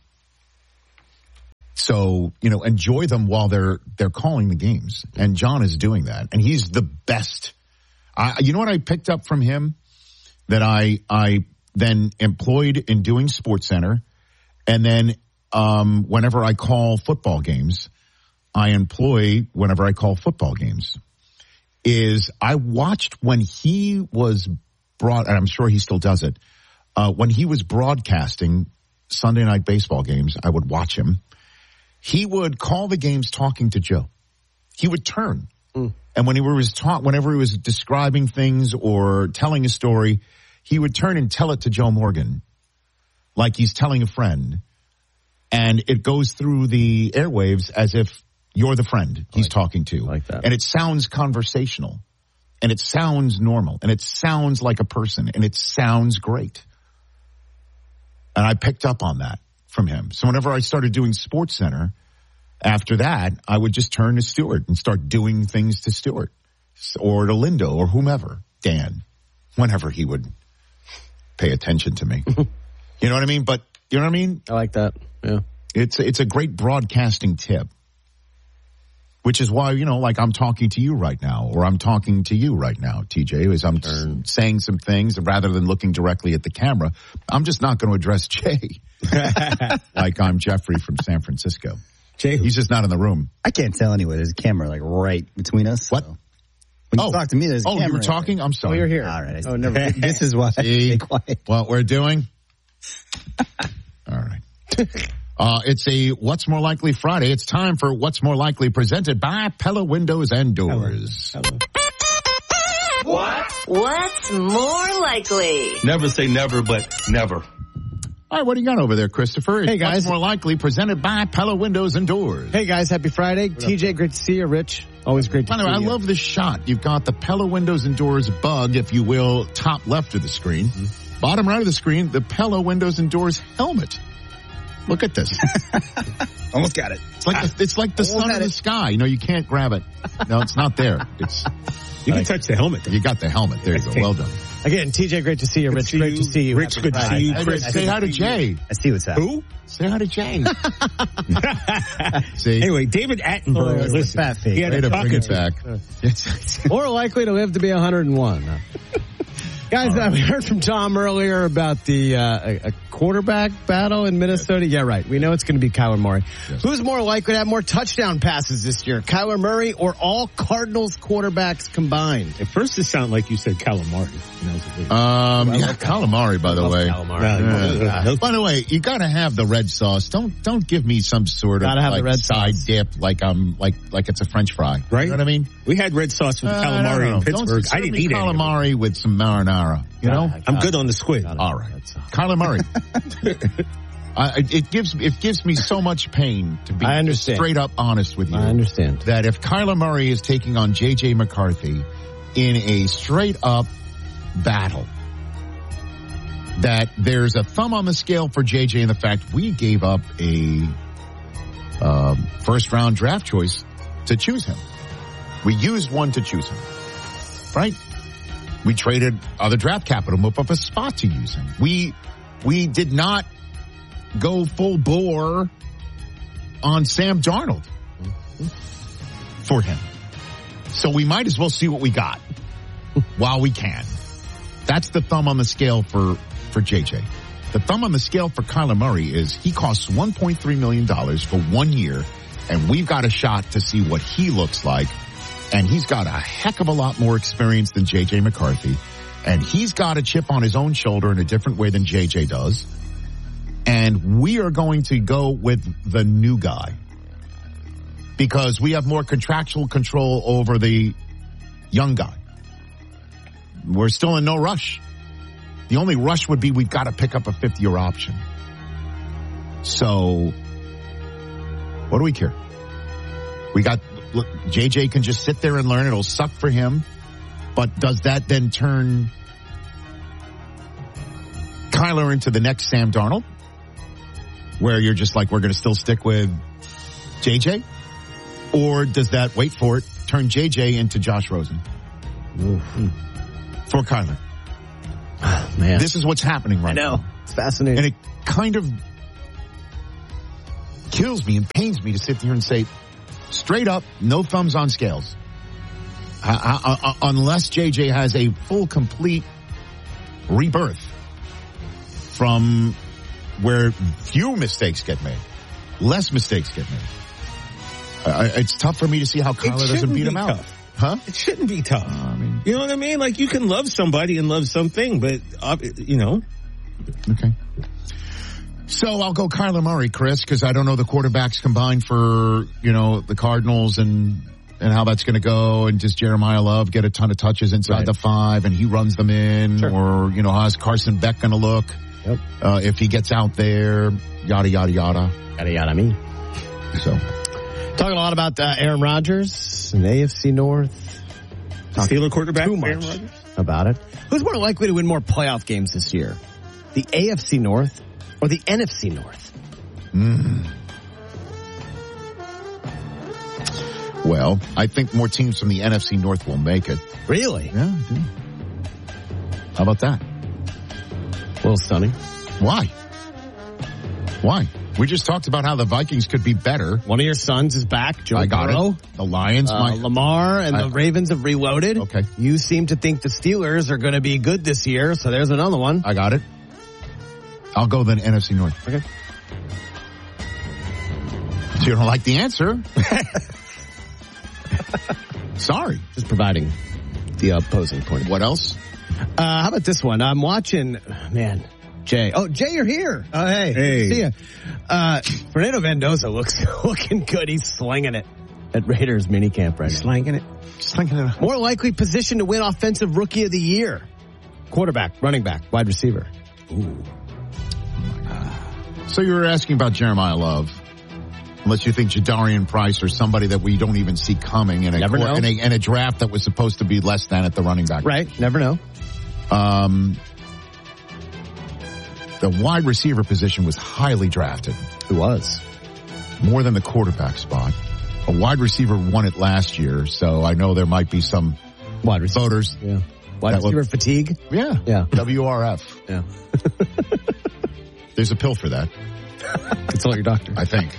so, you know, enjoy them while they're they're calling the games. And John is doing that, and he's the best. I, you know what I picked up from him that I I then employed in doing SportsCenter, and then um, whenever I call football games, I employ whenever I call football games. Is I watched when he was brought, and I'm sure he still does it. Uh, when he was broadcasting Sunday Night Baseball games, I would watch him. He would call the games talking to Joe. He would turn. Mm. And when he was ta- whenever he was describing things or telling a story, he would turn and tell it to Joe Morgan like he's telling a friend. And it goes through the airwaves as if you're the friend he's like, talking to. Like that. And it sounds conversational. And it sounds normal. And it sounds like a person. And it sounds great. And I picked up on that from him. So whenever I started doing SportsCenter, after that, I would just turn to Stuart and start doing things to Stuart or to Lindo or whomever, Dan, whenever he would pay attention to me. You know what I mean? But you know what I mean? I like that. Yeah. It's, it's a great broadcasting tip, which is why, you know, like I'm talking to you right now, or I'm talking to you right now, T J, as I'm turn. saying some things rather than looking directly at the camera. I'm just not going to address Jay like I'm Jeffrey from San Francisco. Jay, he's just not in the room. I can't tell anyway. There's a camera like right between us. What? So. When you oh. talk to me, there's a oh, camera. Oh, you were talking? I'm sorry. Oh, you're here. All right. Oh, never. This is why I stay quiet. What we're doing? All right. Uh, it's a What's More Likely Friday. It's time for What's More Likely, presented by Pella Windows and Doors. Hello. Hello. What? What's more likely? Never say never, but never. All right, what do you got over there, Christopher? It's hey, guys. What's More Likely, presented by Pella Windows and Doors. Hey, guys. Happy Friday. What T J, up? Great to see you. Rich, always great to By see the way, you. I love this shot. You've got the Pella Windows and Doors bug, if you will, top left of the screen. Mm-hmm. Bottom right of the screen, the Pella Windows and Doors helmet. Look at this. Almost got it. It's like the, it's like the sun in the sky. You know, you can't grab it. No, it's not there. It's You can touch the helmet, though. You got the helmet. There you go. Well done. Again, T J, great to see you. Rich, see great you. to see you. Rich, good to see you. Chris, say hi to Jay. I see what's happening. Who? Say hi to Jay. See? Anyway, David Attenborough. Oh, listen, fat he had Way a to bring it back. back. More likely to live to be one hundred one. Guys, right. We heard from Tom earlier about the uh, a, a quarterback battle in Minnesota. Yeah, right. We know it's going to be Kyler Murray. Yes. Who's more likely to have more touchdown passes this year, Kyler Murray or all Cardinals quarterbacks combined? At first, it sounded like you said calamari. Um, yeah, calamari, by the way. Calamari. Yeah. Yeah. By the way, you got to have the red sauce. Don't don't give me some sort of have like the red side sauce. dip like I'm like like it's a French fry. Right? You know what I mean? We had red sauce with uh, calamari in Pittsburgh. I didn't eat calamari with some marinara. You know, I'm good on the squid. All right, Kyler Murray. I, it gives it gives me so much pain to be I understand. straight up honest with you. I understand that if Kyler Murray is taking on J J McCarthy in a straight up battle, that there's a thumb on the scale for J J in the fact we gave up a um, first round draft choice to choose him. We used one to choose him, right? We traded other draft capital, move up a spot to use him. We we did not go full bore on Sam Darnold for him. So we might as well see what we got while we can. That's the thumb on the scale for, for J J. The thumb on the scale for Kyler Murray is he costs one point three million dollars for one year, and we've got a shot to see what he looks like. And he's got a heck of a lot more experience than J J McCarthy. And he's got a chip on his own shoulder in a different way than J J does. And we are going to go with the new guy because we have more contractual control over the young guy. We're still in no rush. The only rush would be we've got to pick up a fifth-year option. So, what do we care? We got look, J J can just sit there and learn. It'll suck for him. But does that then turn Kyler into the next Sam Darnold? Where you're just like, we're going to still stick with J J? Or does that, wait for it, turn J J into Josh Rosen? Mm-hmm. For Kyler. Oh, man. This is what's happening right now. I know. Now. It's fascinating. And it kind of kills me and pains me to sit here and say, straight up, no thumbs on scales. Uh, uh, uh, unless J J has a full, complete rebirth from where few mistakes get made, less mistakes get made. Uh, it's tough for me to see how Kyler doesn't beat him out. Huh? It shouldn't be tough. Uh, I mean, you know what I mean? Like, you can love somebody and love something, but, uh, you know. Okay. So I'll go Kyler Murray, Chris, because I don't know the quarterbacks combined for, you know, the Cardinals and and how that's going to go. And does Jeremiah Love get a ton of touches inside right. the five and he runs them in? Sure. Or, you know, how's Carson Beck going to look yep. uh, if he gets out there? Yada, yada, yada. Yada, yada, me. So. Talking a lot about uh, Aaron Rodgers and A F C North. Steeler quarterback too much Aaron Rodgers? About it. Who's more likely to win more playoff games this year? The A F C North or the N F C North? Mm. Well, I think more teams from the N F C North will make it. Really? Yeah, I do. How about that? A little stunning. Why? Why? We just talked about how the Vikings could be better. One of your sons is back, Joe I got Burrow. it. The Lions. Uh, my, Lamar and I, the Ravens have reloaded. Okay. You seem to think the Steelers are going to be good this year, so there's another one. I got it. I'll go then N F C North. Okay. So you don't like the answer? Sorry. Just providing the opposing point. What else? Uh, how about this one? I'm watching, man, Jay. Oh, Jay, you're here. Oh, hey. Hey. See ya. Uh, Fernando Mendoza looks looking good. He's slinging it at Raiders minicamp right now. Slinging it. Slinging it. More likely position to win Offensive Rookie of the Year. Quarterback, running back, wide receiver. Ooh. So you were asking about Jeremiah Love. Unless you think Jadarian Price or somebody that we don't even see coming in a, Never know. in a, in a draft that was supposed to be less than at the running back. Right. Never know. Um, the wide receiver position was highly drafted. It was. More than the quarterback spot. A wide receiver won it last year, so I know there might be some wide receiver. voters. Yeah. Wide receiver look, fatigue? Yeah. Yeah. W R F. Yeah. There's a pill for that. Consult your doctor. I think.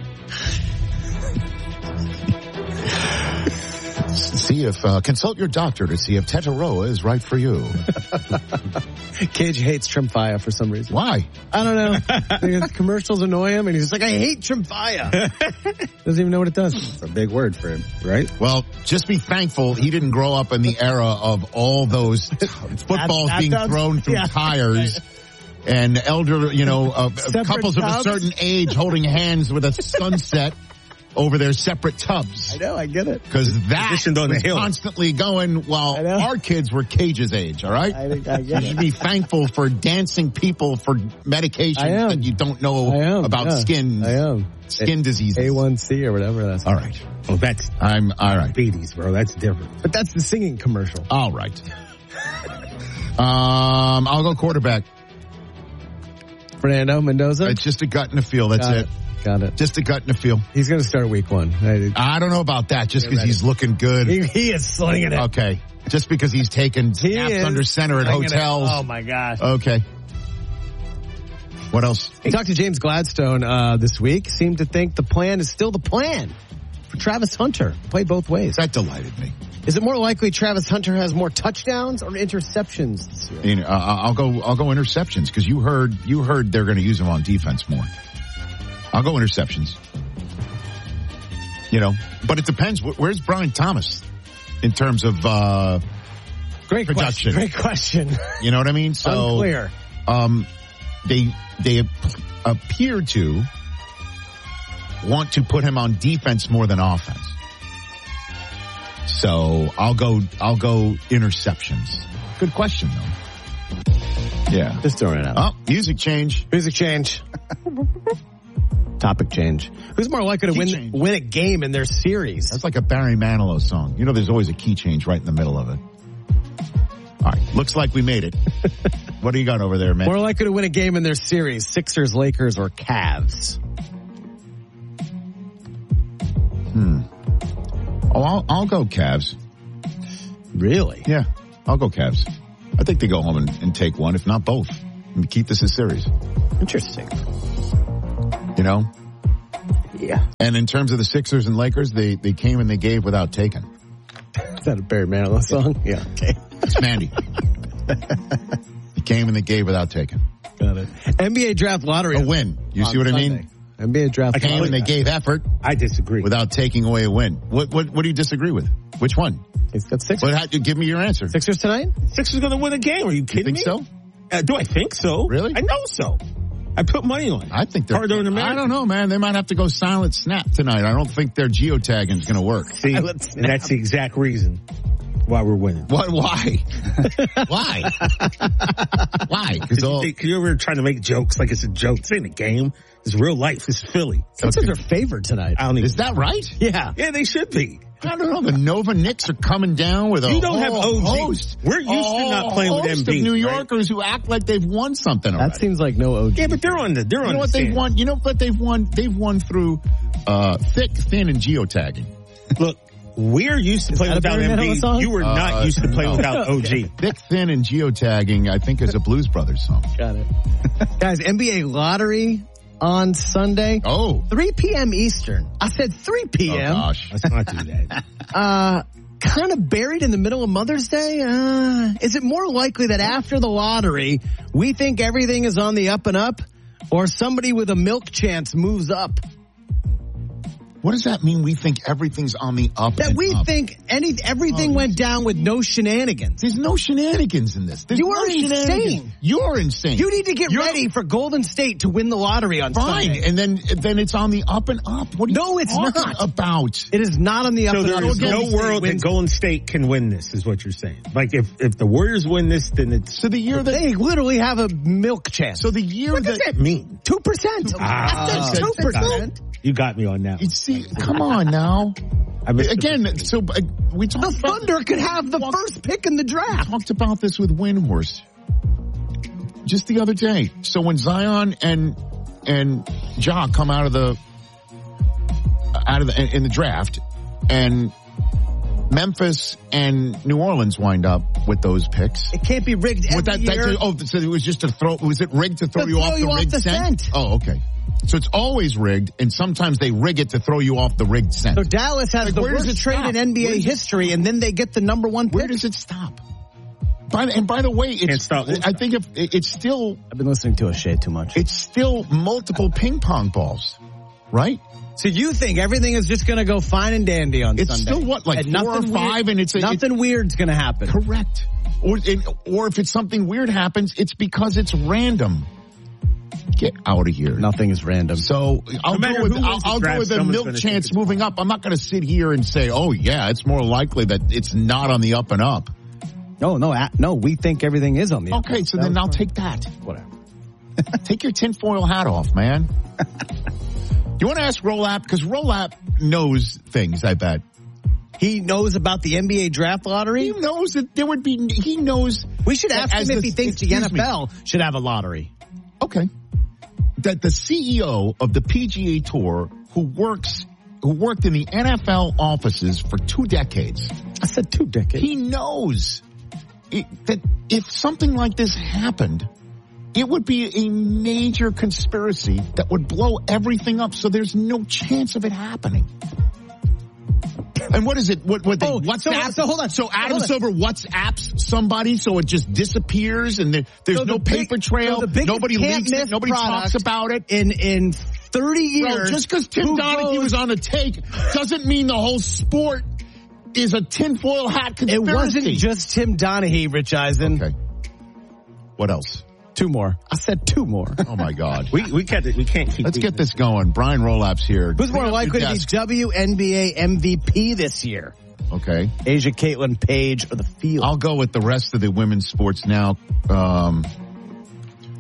See if, uh, consult your doctor to see if Tetaroa is right for you. Cage hates Tremfya for some reason. Why? I don't know. Because commercials annoy him and he's just like, I hate Tremfya. Doesn't even know what it does. It's a big word for him, right? Well, just be thankful he didn't grow up in the era of all those t- footballs that, that being does, thrown through yeah. tires. And elder, you know, uh, couples tubs. of a certain age holding hands with a sunset over their separate tubs. I know, I get it. Because that on was the hill. constantly going while our kids were Cage's age, all right? I, I get you it. should be thankful for dancing people for medications that you don't know about yeah. skin I am. skin diseases. A one C or whatever that's. All right. Oh, that's I'm all right. diabetes, bro. That's different. But that's the singing commercial. All right. um, I'll go quarterback. Fernando Mendoza? It's just a gut and a feel. That's Got it. it. Got it. Just a gut and a feel. He's going to start week one. I, I don't know about that just because he's looking good. He, he is slinging it. Okay. Just because he's taking he snaps under center at hotels. It. Oh, my gosh. Okay. What else? He talked to James Gladstone uh, this week. Seemed to think the plan is still the plan for Travis Hunter. Play both ways. That delighted me. Is it more likely Travis Hunter has more touchdowns or interceptions this year? You know, uh, I'll go. I'll go interceptions because you heard. You heard they're going to use him on defense more. I'll go interceptions. You know, but it depends. Where's Brian Thomas in terms of uh, great production? Question. Great question. You know what I mean? So unclear. Um, they they appear to want to put him on defense more than offense. So I'll go. I'll go interceptions. Good question though. Yeah, just throwing it out. Oh, music change. Music change. Topic change. Who's more likely to Key win change. win a game in their series? That's like a Barry Manilow song. You know, there's always a key change right in the middle of it. All right. Looks like we made it. What do you got over there, man? More likely to win a game in their series, Sixers, Lakers, or Cavs? Hmm. Oh, I'll, I'll go Cavs. Really? Yeah, I'll go Cavs. I think they go home and, and take one, if not both, and keep this a series. Interesting. You know? Yeah. And in terms of the Sixers and Lakers, they, they came and they gave without taking. Is that a Barry Manilow song? Yeah, okay. It's Mandy. They came and they gave without taking. Got it. N B A draft lottery. A win. You see what Sunday. I mean? N B A draft Came lottery. and they gave effort. I disagree. Without taking away a win. What what what do you disagree with? Which one? He's got Sixers. What, how, give me your answer. Sixers tonight? Sixers going to win a game. Are you kidding You think me? so? Uh, do I think so? Really? I know so. I put money on it. I think they're. Harder than America. I don't know, man. They might have to go silent snap tonight. I don't think their geotagging is going to work. See, and that's the exact reason why we're winning. What? Why? Why? Why? Because you, you were trying to make jokes like it's a joke. This ain't a game. It's real life. It's Philly. Sixers are favored tonight. I don't even Is that right? Yeah. Yeah, they should be. I don't know. The Nova Knicks are coming down with a You don't have whole O G. host. We're used a to not playing with host Embiid, of New right? Yorkers who act like they've won something already. That seems like no O G. Yeah, but they're on the they're You on know the what they've stand. won? You know what they've won? They've won through uh, thick, thin, and geotagging. Look, we're used to Is playing that a without Barry Manilow song? Embiid. You were not Uh, used to playing no. without O G. Thick, thin, and geotagging, I think, is a Blues Brothers song. Got it. Guys, N B A lottery on Sunday. Oh. three p.m. Eastern. I said three p.m. Oh, gosh. Let's not do that. Uh, kind of buried in the middle of Mother's Day? Uh, is it more likely that after the lottery, we think everything is on the up and up, or somebody with a milk chance moves up? What does that mean? We think everything's on the up That and we up? think any everything Oh, went down with no shenanigans. There's no shenanigans in this. There's You no are shenanigans. insane. You're insane. You need to get You're- ready for Golden State to win the lottery on Fine, Sunday. and then then it's on the up and up. What are you No, it's talking not. about? It is not on the up So and there up. is Golden no State world that wins. Golden State can win this, is what you're saying. Like if if the Warriors win this, then it's So the year that They literally have a milk chance. so the year what that does that mean? Two percent. Ah. Two percent. You got me on that. you see, come on now. I missed the Again, so uh, we The talked about, Thunder could have the first pick in the draft. talked about this with Windhorst just the other day. So when Zion and and Ja come out of the out of the in the draft, and Memphis and New Orleans wind up with those picks. It can't be rigged every What that, year. that, oh, so it was just to throw. Was it rigged to throw To you throw off you the off rigged the scent? scent. Oh, okay. So it's always rigged, and sometimes they rig it to throw you off the rigged scent. So Dallas has Like, the where does worst it trade stop? in N B A Where does it- history, and then they get the number one Where pick. does it stop? By the, and by the way, Can't it's, stop. I think if it's still I've been listening to O'Shea too much. it's still multiple ping pong balls, right? So you think everything is just going to go fine and dandy on It's Sunday? still what, like And four or nothing five, weird, and it's a, nothing weird's going to happen. correct. Or and, or if it's something weird happens, it's because it's random. Get out of here. Nothing is random. So I'll No matter go with who wins I'll, the I'll draft, go with the someone's milk gonna chance think it's moving up. I'm not going to sit here and say, oh yeah, it's more likely that it's not on the up and up. No, no, a- no. We think everything is on the. Okay, so That then was I'll fine. take that. Whatever. Take your tinfoil hat off, man. You want to ask Rolap? Because Rolap knows things, I bet. He knows about the N B A draft lottery. He knows that there would be, he knows. We should ask as him if the- he thinks the excuse N F L me. should have a lottery. Okay. That the C E O of the P G A Tour, who works, who worked in the N F L offices for two decades, I said two decades. he knows it, that if something like this happened, it would be a major conspiracy that would blow everything up. So there's no chance of it happening. And what is it? What? What? They Oh, WhatsApp? so- so hold on. So Adam Hold on. Silver WhatsApps somebody, so it just disappears, and there, there's So no the big- paper trail. so the biggest Nobody can't leaks it. miss Nobody product talks about it. in in thirty years. Bro, just because Tim who Donaghy goes- was on a take doesn't mean the whole sport is a tinfoil hat It conspiracy. wasn't just Tim Donaghy, Rich Eisen. Okay. What else? Two more. I said two more. Oh my God. We we can't we can't keep. Let's get this going. Brian Rolap's here. Who's Clean more up likely your to be desk. W N B A M V P this year? Okay. Asia Caitlin Page or the field? I'll go with the rest of the women's sports now. Um,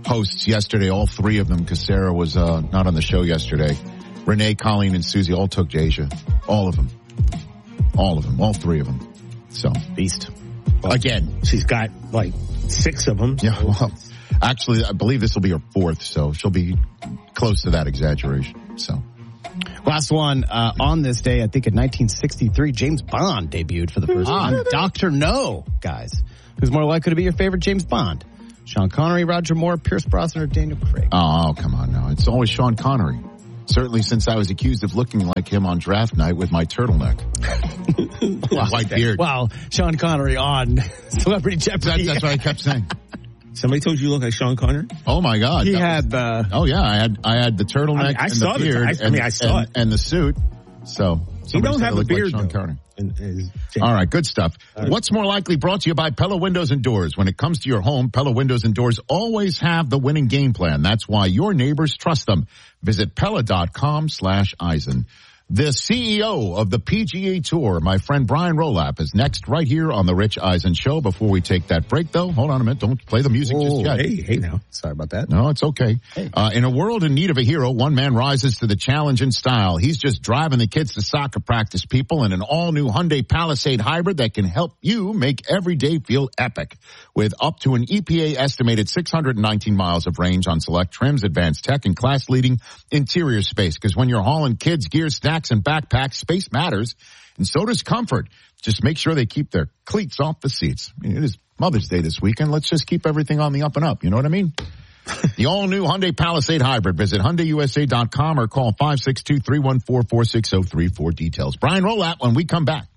hosts yesterday, all three of them, because Sarah was uh, not on the show yesterday. Renee, Colleen, and Susie all took Jasia. All of them. All of them. All three of them. So. Beast. Well, again. She's got like six of them. So. Yeah, well, actually, I believe this will be her fourth, so she'll be close to that exaggeration. So. Last one, uh, on this day, I think in nineteen sixty-three, James Bond debuted for the first time. Doctor No, guys. Who's more likely to be your favorite James Bond? Sean Connery, Roger Moore, Pierce Brosnan, or Daniel Craig? Oh, come on now. It's always Sean Connery. Certainly since I was accused of looking like him on draft night with my turtleneck. Wow. White beard. Wow, Sean Connery on Celebrity Jeopardy. That, that's what I kept saying. Somebody told you you look like Sean Connery? Oh my God! He had the. Uh, oh yeah, I had I had the turtleneck I mean, I and saw the beard. The, I, and, I mean, I saw and, it, and the suit. So you don't have a beard, like Sean though. Connery. And, and All right, good stuff. Right. What's more likely brought to you by Pella Windows and Doors. When it comes to your home, Pella Windows and Doors always have the winning game plan. That's why your neighbors trust them. Visit Pella.com slash Eisen. The C E O of the P G A Tour, my friend Brian Rolap, is next right here on the Rich Eisen Show. Before we take that break, though, hold on a minute. Don't play the music Whoa, just yet. Hey, hey now. Sorry about that. No, it's okay. Hey. Uh, in a world in need of a hero, one man rises to the challenge in style. He's just driving the kids to soccer practice, people, in an all-new Hyundai Palisade hybrid that can help you make every day feel epic. With up to an E P A-estimated six hundred nineteen miles of range on select trims, advanced tech, and class-leading interior space. Because when you're hauling kids, gear, snacks, and backpacks, space matters, and so does comfort. Just make sure they keep their cleats off the seats. I mean, it is Mother's Day this weekend. Let's just keep everything on the up and up. You know what I mean? The all-new Hyundai Palisade Hybrid. Visit Hyundai U S A dot com or call five six two, three one four, four six zero three for details. Brian Rolap when we come back.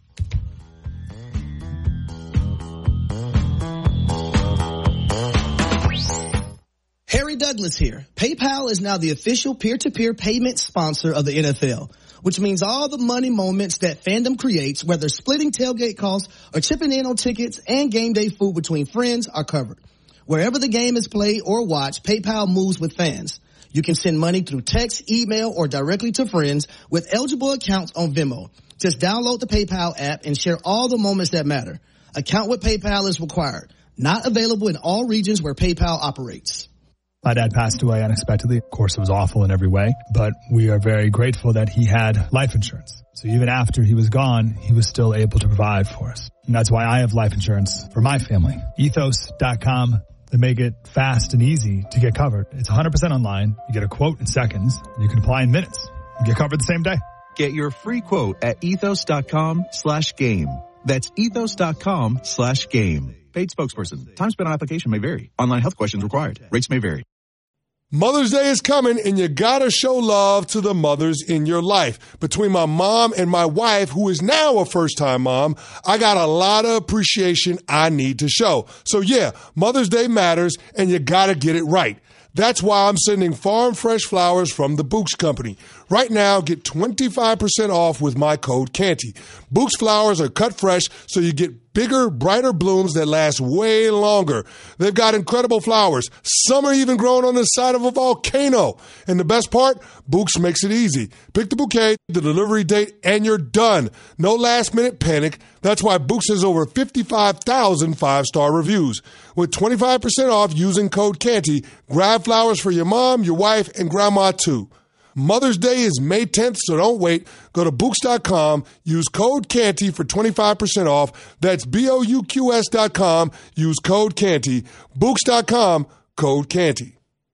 Harry Douglas here. PayPal is now the official peer-to-peer payment sponsor of the N F L, which means all the money moments that fandom creates, whether splitting tailgate costs or chipping in on tickets and game day food between friends, are covered. Wherever the game is played or watched, PayPal moves with fans. You can send money through text, email, or directly to friends with eligible accounts on Venmo. Just download the PayPal app and share all the moments that matter. Account with PayPal is required. Not available in all regions where PayPal operates. My dad passed away unexpectedly. Of course, it was awful in every way, but we are very grateful that he had life insurance. So even after he was gone, he was still able to provide for us. And that's why I have life insurance for my family. Ethos dot com. They make it fast and easy to get covered. It's one hundred percent online. You get a quote in seconds, and you can apply in minutes. You get covered the same day. Get your free quote at ethos dot com slash game. That's ethos dot com slash game. Paid spokesperson. Time spent on application may vary. Online health questions required. Rates may vary. Mother's Day is coming, and you gotta show love to the mothers in your life. Between my mom and my wife, who is now a first-time mom, I got a lot of appreciation I need to show. So yeah, Mother's Day matters, and you gotta get it right. That's why I'm sending farm fresh flowers from the Books Company. Right now, get twenty-five percent off with my code Canty. Books flowers are cut fresh, so you get bigger, brighter blooms that last way longer. They've got incredible flowers. Some are even grown on the side of a volcano. And the best part, Books makes it easy. Pick the bouquet, the delivery date, and you're done. No last-minute panic. That's why Books has over fifty-five thousand five-star reviews. With twenty-five percent off using code Canty, grab flowers for your mom, your wife, and grandma too. Mother's Day is May tenth, so don't wait. Go to Books dot com, use code Canty for twenty-five percent off. That's B O U Q S dot com, use code Canty. Books dot com, code Canty.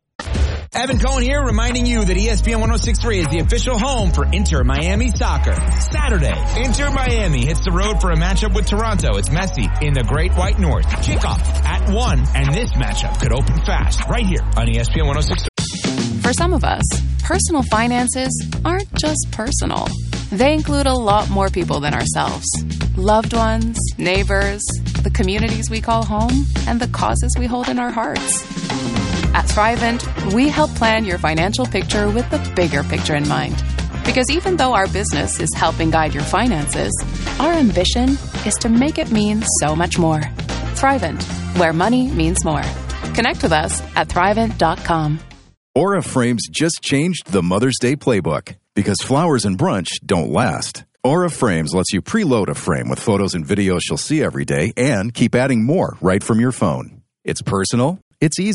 Evan Cohen here, reminding you that E S P N one oh six point three is the official home for Inter Miami Soccer. Saturday, Inter Miami hits the road for a matchup with Toronto. It's Messi in the Great White North. Kickoff at one, and this matchup could open fast right here on E S P N one oh six point three. For some of us, personal finances aren't just personal. They include a lot more people than ourselves. Loved ones, neighbors, the communities we call home, and the causes we hold in our hearts. At Thrivent, we help plan your financial picture with the bigger picture in mind. Because even though our business is helping guide your finances, our ambition is to make it mean so much more. Thrivent, where money means more. Connect with us at thrivent dot com. Aura Frames just changed the Mother's Day playbook because flowers and brunch don't last. Aura Frames lets you preload a frame with photos and videos she'll see every day and keep adding more right from your phone. It's personal, it's easy,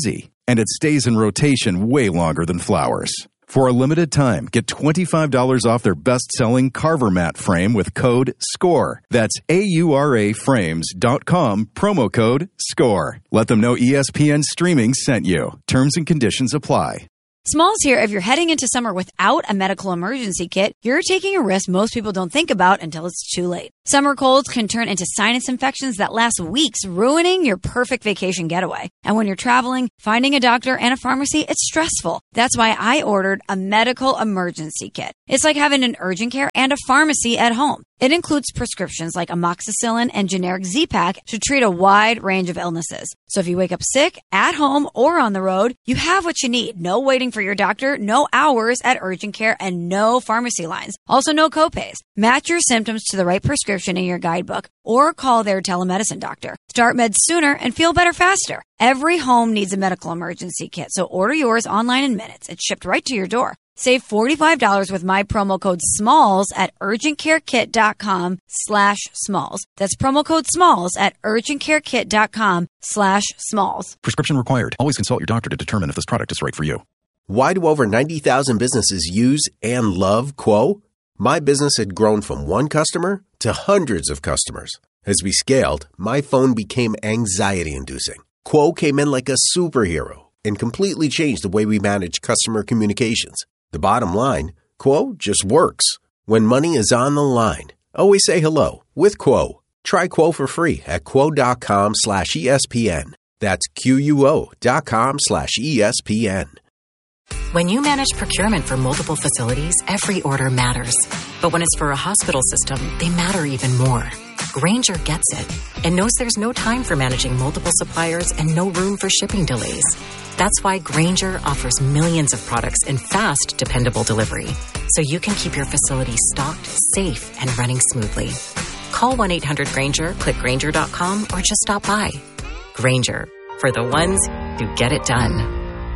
and it stays in rotation way longer than flowers. For a limited time, get twenty-five dollars off their best-selling Carver mat frame with code SCORE. That's A U R A frames dot com, promo code SCORE. Let them know E S P N Streaming sent you. Terms and conditions apply. Smalls here. If you're heading into summer without a medical emergency kit, you're taking a risk most people don't think about until it's too late. Summer colds can turn into sinus infections that last weeks, ruining your perfect vacation getaway. And when you're traveling, finding a doctor and a pharmacy, it's stressful. That's why I ordered a medical emergency kit. It's like having an urgent care and a pharmacy at home. It includes prescriptions like amoxicillin and generic Z-Pak to treat a wide range of illnesses. So if you wake up sick, at home, or on the road, you have what you need. No waiting for your doctor, no hours at urgent care, and no pharmacy lines. Also, no copays. Match your symptoms to the right prescription in your guidebook or call their telemedicine doctor. Start meds sooner and feel better faster. Every home needs a medical emergency kit, so order yours online in minutes. It's shipped right to your door. Save forty-five dollars with my promo code SMALLS at urgentcarekit.com slash SMALLS. That's promo code SMALLS at urgentcarekit.com slash SMALLS. Prescription required. Always consult your doctor to determine if this product is right for you. Why do over ninety thousand businesses use and love Quo? My business had grown from one customer to hundreds of customers. As we scaled, my phone became anxiety-inducing. Quo came in like a superhero and completely changed the way we manage customer communications. The bottom line, Quo just works. When money is on the line, always say hello with Quo. Try Quo for free at quo.com slash ESPN. That's Q-U-O dot com slash ESPN. When you manage procurement for multiple facilities, every order matters. But when it's for a hospital system, they matter even more. Grainger gets it and knows there's no time for managing multiple suppliers and no room for shipping delays. That's why Grainger offers millions of products in fast, dependable delivery, so you can keep your facility stocked, safe, and running smoothly. Call one eight hundred Grainger, click Grainger dot com, or just stop by. Grainger, for the ones who get it done.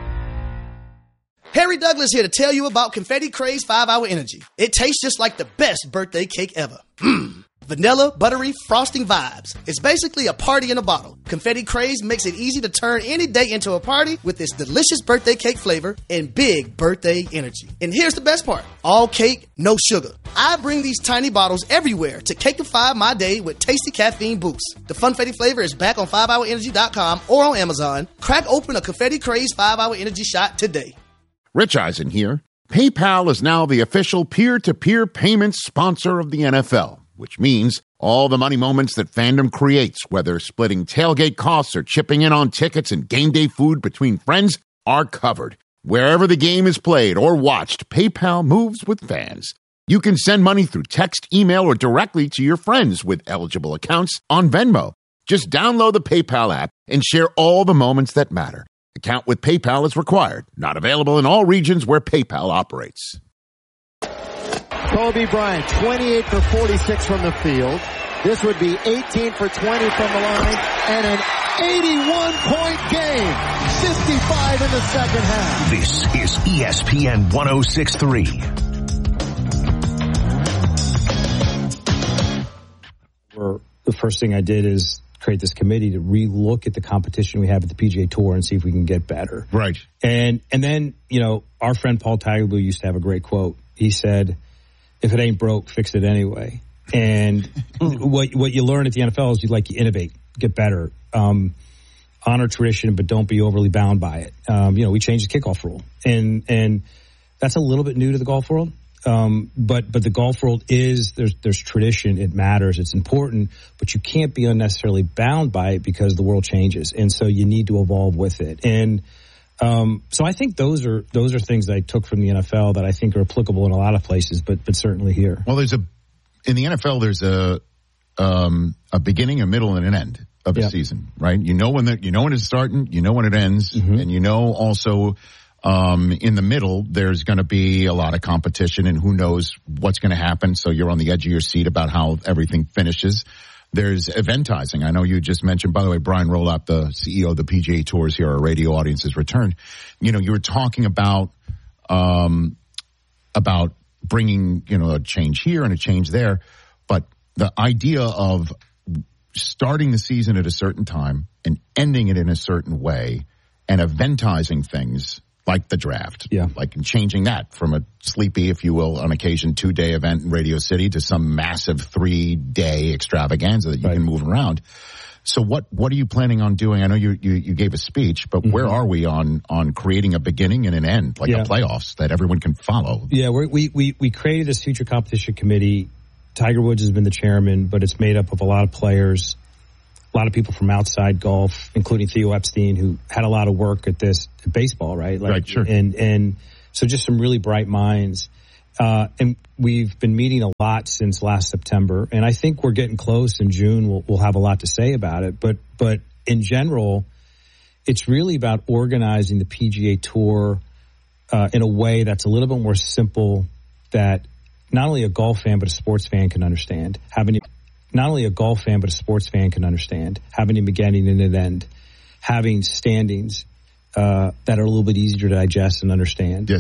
Harry Douglas here to tell you about Confetti Craze five hour Energy. It tastes just like the best birthday cake ever. Mmm. Vanilla, buttery, frosting vibes. It's basically a party in a bottle. Confetti Craze makes it easy to turn any day into a party with its delicious birthday cake flavor and big birthday energy. And here's the best part. All cake, no sugar. I bring these tiny bottles everywhere to cakeify my day with tasty caffeine boosts. The Funfetti flavor is back on five hour energy dot com or on Amazon. Crack open a Confetti Craze five hour Energy shot today. Rich Eisen here. PayPal is now the official peer-to-peer payment sponsor of the N F L, which means all the money moments that fandom creates, whether splitting tailgate costs or chipping in on tickets and game day food between friends, are covered. Wherever the game is played or watched, PayPal moves with fans. You can send money through text, email, or directly to your friends with eligible accounts on Venmo. Just download the PayPal app and share all the moments that matter. Account with PayPal is required. Not available in all regions where PayPal operates. Kobe Bryant, twenty-eight for forty-six from the field. This would be eighteen for twenty from the line and an eighty-one point game. fifty-five in the second half. This is E S P N one oh six point three. Or the first thing I did is create this committee to re-look at the competition we have at the P G A Tour and see if we can get better. Right. And and then, you know, our friend Paul Tagliabue used to have a great quote. He said, if it ain't broke, fix it anyway. And what what you learn at the N F L is you like you innovate, get better, um, honor tradition, but don't be overly bound by it. Um, you know, we changed the kickoff rule, and and that's a little bit new to the golf world. Um, but but the golf world is there's there's tradition. It matters. It's important, but you can't be unnecessarily bound by it because the world changes, and so you need to evolve with it. And um, so I think those are those are things that I took from the N F L that I think are applicable in a lot of places, but but certainly here. Well, there's a in the N F L there's a um, a beginning, a middle, and an end of a Yeah. season, right? You know when the you know when it's starting, you know when it ends, Mm-hmm. and you know also. Um, in the middle, there's going to be a lot of competition and who knows what's going to happen. So you're on the edge of your seat about how everything finishes. There's eventizing. I know you just mentioned, by the way, Brian Rolap, the C E O of the P G A Tours here, our radio audience has returned. You know, you were talking about, um, about bringing, you know, a change here and a change there. But the idea of starting the season at a certain time and ending it in a certain way and eventizing things like the draft. Yeah. Like changing that from a sleepy, if you will, on occasion two-day event in Radio City to some massive three-day extravaganza that you right. can move around. So what, what are you planning on doing? I know you, you, you gave a speech, but mm-hmm. where are we on, on creating a beginning and an end, like yeah. a playoffs that everyone can follow? Yeah, we're, we, we, we created this future competition committee. Tiger Woods has been the chairman, but it's made up of a lot of players, a lot of people from outside golf, including Theo Epstein, who had a lot of work at this at baseball, right? Like, right, sure. And, and so just some really bright minds. Uh, and we've been meeting a lot since last September, and I think we're getting close. In June, we'll, we'll have a lot to say about it. But, but in general, it's really about organizing the P G A Tour uh, in a way that's a little bit more simple, that not only a golf fan but a sports fan can understand. Having not only a golf fan but a sports fan can understand. Having a beginning and an end, having standings uh, that are a little bit easier to digest and understand. Yes.